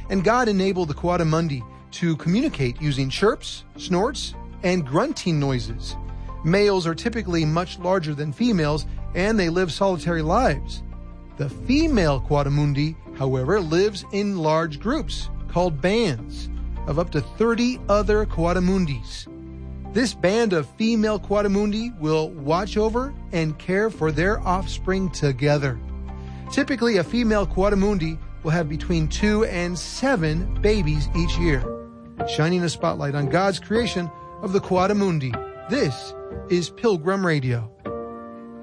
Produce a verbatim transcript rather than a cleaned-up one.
And God enabled the Coatimundi to communicate using chirps, snorts, and grunting noises. Males are typically much larger than females, and they live solitary lives. The female Coatimundi, however, lives in large groups called bands of up to thirty other Coatimundis. This band of female Coatimundi will watch over and care for their offspring together. Typically, a female Coatimundi will have between two and seven babies each year, shining a spotlight on God's creation of the Coatimundi. This is Pilgrim Radio.